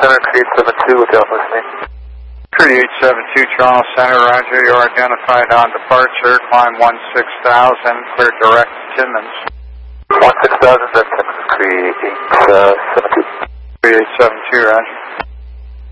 Center, Create 72, with y'all listening. 3872 Toronto Center, roger. You're identified on departure. Climb 16,000, clear direct to Timmins. 16,000, that's Timmins, Create 72. 3872, roger.